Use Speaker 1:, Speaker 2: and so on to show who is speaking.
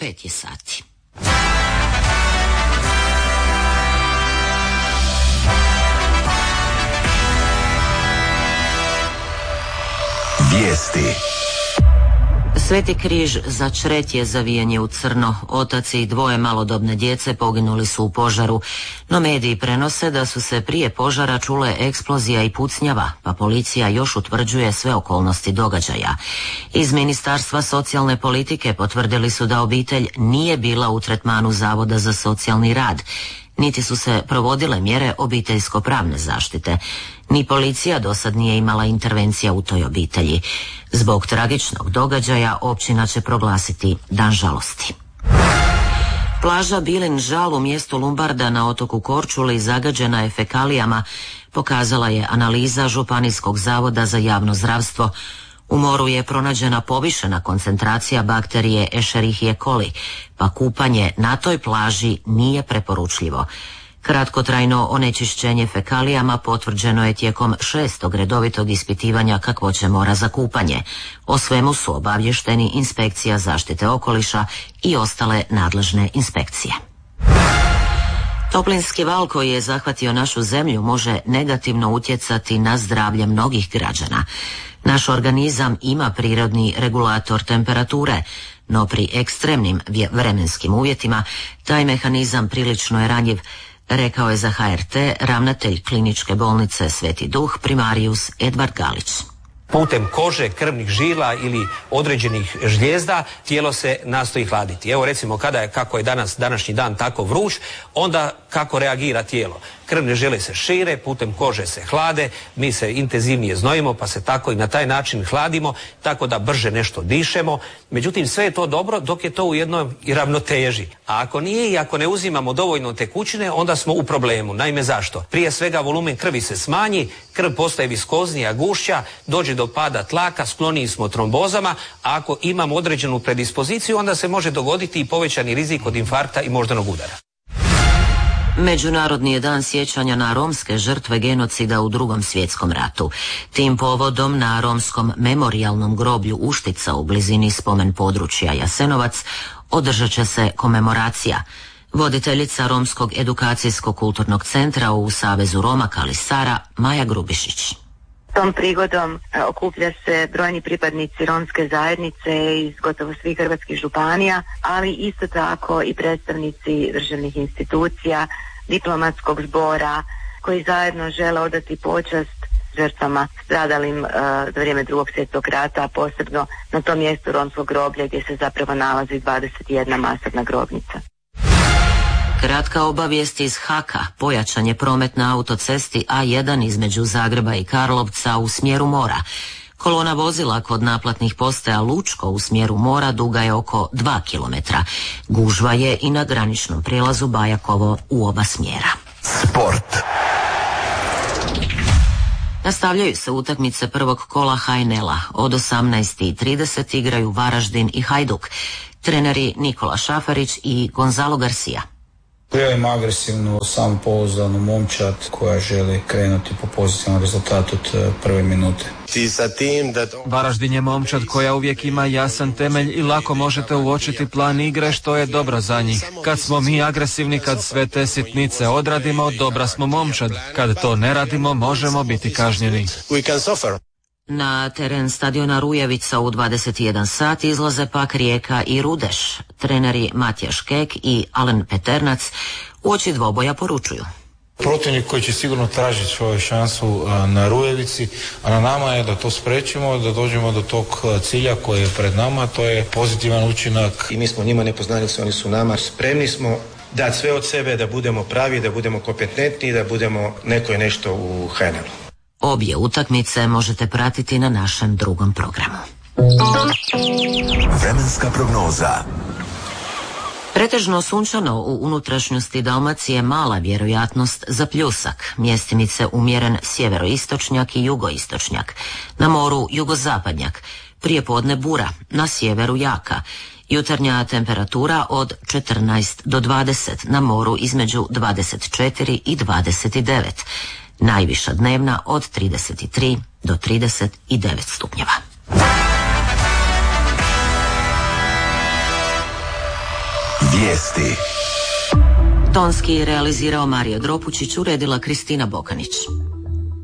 Speaker 1: 5 je sati.
Speaker 2: Vijesti.
Speaker 1: Sveti križ za Čret je zavijen je u crno. Otac i 2 malodobne djece poginuli su u požaru, no mediji prenose da su se prije požara čule eksplozija i pucnjava, pa policija još utvrđuje sve okolnosti događaja. Iz Ministarstva socijalne politike potvrdili su da obitelj nije bila u tretmanu Zavoda za socijalni rad, niti su se provodile mjere obiteljsko-pravne zaštite. Ni policija dosad nije imala intervencija u toj obitelji. Zbog tragičnog događaja općina će proglasiti dan žalosti. Plaža Bilin Žal u mjestu Lumbarda na otoku Korčuli zagađena je fekalijama, pokazala je analiza Županijskog zavoda za javno zdravstvo. U moru je pronađena povišena koncentracija bakterije Escherichia coli, pa kupanje na toj plaži nije preporučljivo. Kratkotrajno onečišćenje fekalijama potvrđeno je tijekom 6. redovitog ispitivanja kakvoće mora za kupanje. O svemu su obavješteni Inspekcija zaštite okoliša i ostale nadležne inspekcije. Toplinski val koji je zahvatio našu zemlju može negativno utjecati na zdravlje mnogih građana. Naš organizam ima prirodni regulator temperature, no pri ekstremnim vremenskim uvjetima taj mehanizam prilično je ranjiv, rekao je za HRT ravnatelj kliničke bolnice Sveti Duh primarijus Edvard Galić.
Speaker 3: Putem kože, krvnih žila ili određenih žlijezda tijelo se nastoji hladiti. Evo recimo kako je današnji dan tako vruć, onda kako reagira tijelo. Krvne žile se šire, putem kože se hlade, mi se intenzivnije znojimo pa se tako i na taj način hladimo, tako da brže nešto dišemo. Međutim, sve je to dobro dok je to u jednoj ravnoteži. A ako nije i ako ne uzimamo dovoljno tekućine, onda smo u problemu. Naime, zašto? Prije svega volumen krvi se smanji, krv postaje viskoznija, gušća, dođe do pada tlaka, skloniji smo trombozama, a ako imamo određenu predispoziciju, onda se može dogoditi i povećani rizik od infarkta i moždanog udara.
Speaker 1: Međunarodni je dan sjećanja na romske žrtve genocida u Drugom svjetskom ratu. Tim povodom na romskom memorijalnom groblju Uštica u blizini spomen područja Jasenovac održat će se komemoracija. Voditeljica Romskog edukacijsko-kulturnog centra u Savezu Roma Kali Sara, Maja Grubišić.
Speaker 4: Tom prigodom okuplja se brojni pripadnici romske zajednice iz gotovo svih hrvatskih županija, ali isto tako i predstavnici državnih institucija, diplomatskog zbora, koji zajedno žele odati počast žrtvama stradalim za vrijeme Drugog svjetskog rata, a posebno na tom mjestu romskog groblja gdje se zapravo nalazi 21 masovna grobnica.
Speaker 1: Kratka obavijest iz Haka. Pojačan je promet na autocesti A1 između Zagreba i Karlovca u smjeru mora. Kolona vozila kod naplatnih postaja Lučko u smjeru mora duga je oko 2 km. Gužva je i na graničnom prijelazu Bajakovo u oba smjera.
Speaker 2: Sport.
Speaker 1: Nastavljaju se utakmice prvog kola HNL-a. Od 18:30 igraju Varaždin i Hajduk. Treneri Nikola Šafarić i Gonzalo Garcia.
Speaker 5: Ja imam agresivnu, samopouzdanu momčad koja želi krenuti po pozitivnom rezultatu od prve minute.
Speaker 6: Varaždin je momčad koja uvijek ima jasan temelj i lako možete uočiti plan igre što je dobro za njih. Kad smo mi agresivni, kad sve te sitnice odradimo, dobra smo momčad. Kad to ne radimo, možemo biti kažnjeni.
Speaker 1: Na teren stadiona Rujevica u 21 sat izlaze pak Rijeka i Rudeš. Treneri Matija Škek i Alen Peternac uoči dvoboja poručuju.
Speaker 5: Protivnik koji će sigurno tražiti svoju šansu na Rujevici, a na nama je da to spriječimo, da dođemo do tog cilja koji je pred nama, to je pozitivan učinak.
Speaker 7: I mi smo njima nepoznanici, oni su nama. Spremni smo dati sve od sebe, da budemo pravi, da budemo kompetentni, da budemo neko i nešto u HNL-u.
Speaker 1: Obje utakmice možete pratiti na našem drugom programu.
Speaker 2: Vremenska prognoza.
Speaker 1: Pretežno sunčano u unutrašnjosti Dalmacije, mala vjerojatnost za pljusak. Mjestimice umjeren sjeveroistočnjak i jugoistočnjak. Na moru jugozapadnjak. Prijepodne bura, na sjeveru jaka. Jutarnja temperatura od 14 do 20, na moru između 24 i 29. Najviša dnevna od 33 do 39 stupnjeva.
Speaker 2: Vijesti.
Speaker 1: Tonski realizirao Marija Dropučić, uredila Kristina Bokanić.